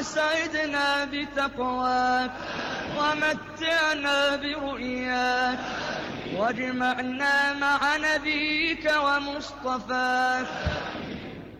وأسعدنا بتقواك ومتعنا برؤياك واجمعنا مع نبيك ومصطفاك